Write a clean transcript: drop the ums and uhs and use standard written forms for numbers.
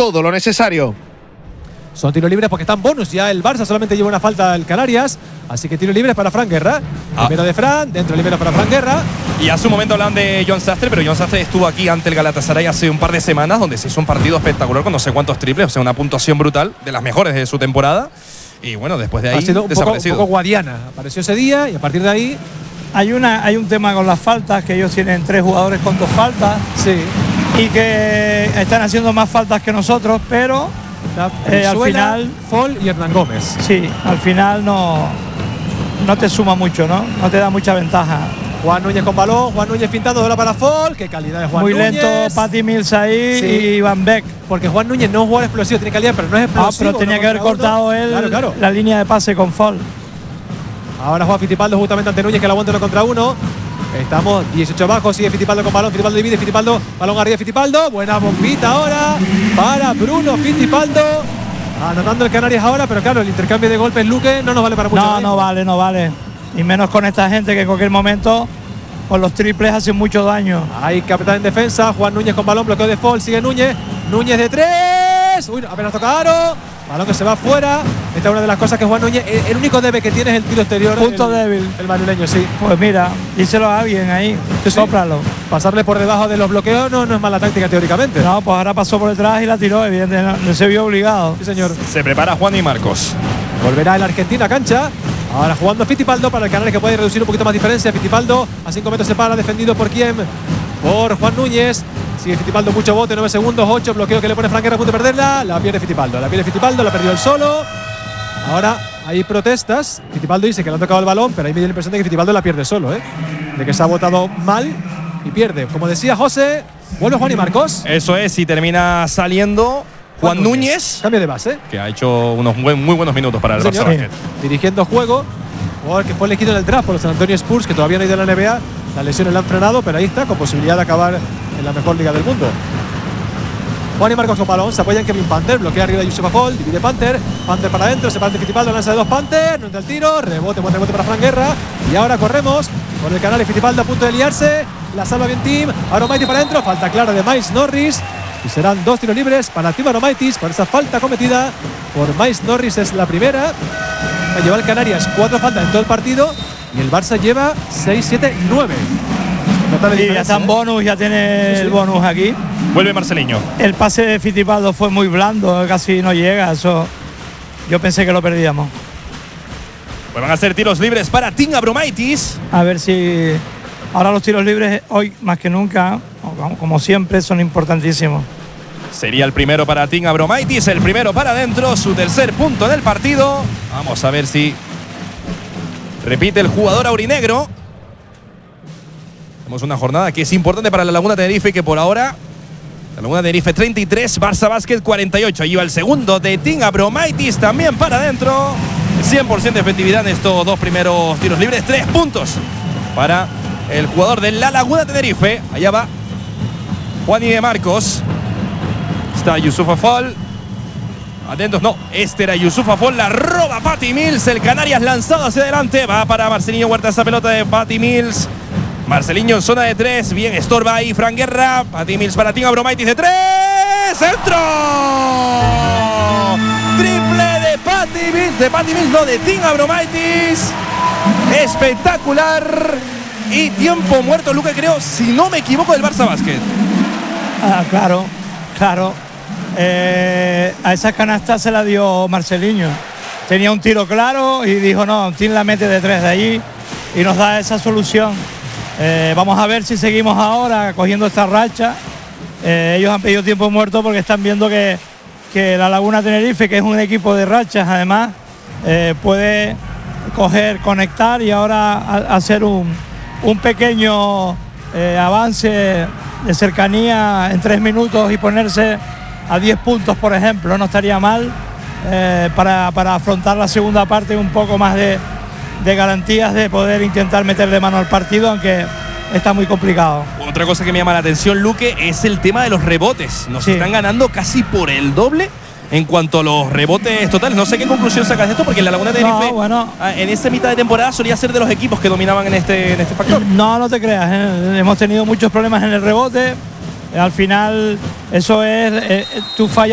todo lo necesario. Son tiros libres porque están bonus. Ya el Barça solamente lleva una falta al Canarias. Así que tiros libres para Fran Guerra. Primero de Fran, dentro libero para Fran Guerra. Y hace un momento hablan de John Sastre, pero John Sastre estuvo aquí ante el Galatasaray hace un par de semanas, donde se hizo un partido espectacular con no sé cuántos triples, o sea, una puntuación brutal, de las mejores de su temporada. Y bueno, después de ahí, ha sido un desaparecido. poco Guadiana. Apareció ese día y a partir de ahí… Hay un tema con las faltas, que ellos tienen 3 jugadores con 2 faltas. Sí. Y que están haciendo más faltas que nosotros, pero al final… Fall y Hernán Gómez. Sí, al final no te suma mucho, ¿no? No te da mucha ventaja. Juan Núñez con balón, Juan Núñez pintando, dola para Fall. Qué calidad de Juan Muy Núñez. Muy lento Patty Mills ahí, sí. Y Van Beek. Porque Juan Núñez no es un jugador explosivo, tiene calidad, pero no es explosivo. Pero tenía que haber cortado él la línea de pase con Fall. Ahora juega Fittipaldo justamente ante Núñez, que la aguanta 1 contra 1. Estamos 18 abajo, sigue Fittipaldo con balón, Fittipaldo divide, Fittipaldo, balón arriba, Fittipaldo. Buena bombita ahora para Bruno Fittipaldo. Anotando el Canarias ahora, pero claro, el intercambio de golpes, Luque, no nos vale para mucho. No vale. Y menos con esta gente que en cualquier momento con los triples hacen mucho daño. Hay capitán en defensa, Juan Núñez con balón, bloqueo de Fall, sigue Núñez. Núñez de 3. Uy, apenas toca aro. Balón que se va fuera. Esta es una de las cosas que Juan Núñez, el único debe que tiene es el tiro exterior. Punto débil. El madrileño, sí. Pues mira, díselo a alguien ahí. Sí. Sópralo. Pasarle por debajo de los bloqueos no es mala táctica teóricamente. No, pues ahora pasó por detrás y la tiró, evidentemente. No se vio obligado. Sí, señor. Se prepara Juan y Marcos. Volverá el Argentina a cancha. Ahora jugando Fittipaldo para el Canales, que puede reducir un poquito más diferencia. Fittipaldo a 5 metros se para, defendido por quién. Por Juan Núñez. Sigue Fittipaldo, mucho bote, 9 segundos, 8, bloqueo que le pone Fran Guerra a punto de perderla. La pierde Fittipaldo, la perdió él solo. Ahora hay protestas. Fittipaldo dice que le han tocado el balón, pero ahí me dio la impresión de que Fittipaldo la pierde solo, de que se ha botado mal y pierde. Como decía José, vuelve Juan y Marcos. Eso es, y termina saliendo Juan Núñez. Cambio de base. Que ha hecho unos muy buenos minutos para el Barça Basket. Dirigiendo juego. Jugador que fue elegido en el draft por los San Antonio Spurs, que todavía no ha ido a la NBA. Las lesiones le han frenado, pero ahí está, con posibilidad de acabar en la mejor liga del mundo. Juan y Marcos con balón, se apoyan Kevin Panther, bloquea arriba de Yusuf Fall, divide Panther para adentro, se parte Fittipaldo, lanza de 2 Panther, no entra el tiro, rebote para Fran Guerra. Y ahora corremos por el canal de Fittipaldo a punto de liarse, la salva bien Team, Abromaitis para adentro, falta clara de Miles Norris. Y serán 2 tiros libres para Team Abromaitis por esa falta cometida por Miles Norris, es la primera. Va a llevar Canarias 4 faltas en todo el partido y el Barça lleva 6, 7, 9. Sí, ya está en bonus, ya tiene el bonus aquí. Vuelve Marceliño. El pase de Fittipaldo fue muy blando, casi no llega. Eso yo pensé que lo perdíamos. Pues van a ser tiros libres para Team Abromaitis. A ver si ahora los tiros libres hoy más que nunca, como siempre, son importantísimos. Sería el primero para Team Abromaitis, el primero para adentro, su tercer punto del partido. Vamos a ver si repite el jugador aurinegro. Tenemos una jornada que es importante para la Laguna Tenerife, que por ahora la Laguna Tenerife 33, Barça Basket 48. Allí va el segundo de Team Abromaitis, también para adentro. 100% de efectividad en estos 2 primeros tiros libres. 3 puntos para el jugador de la Laguna Tenerife. Allá va Juan y de Marcos. Está Yusuf Fall. Atentos, no, este era Yusuf Fall, la roba Patty Mills. El Canarias lanzado hacia adelante. Va para Marceliño Huerta esa pelota de Patty Mills. Marceliño en zona de 3, bien, estorba ahí Fran Guerra. Patty Mills para Team Abromaitis de 3. ¡Centro! Triple de Patty Mills, no, de Team Abromaitis. Espectacular. Y tiempo muerto, Luque, creo, si no me equivoco, del Barça Basket. Claro. A esa canasta se la dio Marceliño. Tenía un tiro claro y dijo, no, Team la mete de 3 de allí y nos da esa solución. Vamos a ver si seguimos ahora cogiendo esta racha. Ellos han pedido tiempo muerto porque están viendo que la Laguna Tenerife, que es un equipo de rachas, además, puede conectar y ahora hacer un pequeño avance de cercanía en 3 minutos y ponerse a 10 puntos, por ejemplo. No estaría mal para afrontar la segunda parte un poco más de garantías de poder intentar meterle mano al partido, aunque está muy complicado. Otra cosa que me llama la atención, Luque, es el tema de los rebotes. Nos están ganando casi por el doble en cuanto a los rebotes totales. No sé qué conclusión sacas de esto, porque la Laguna Tenerife en esta mitad de temporada solía ser de los equipos que dominaban en este factor. No te creas, hemos tenido muchos problemas en el rebote. Al final eso es, tú fallas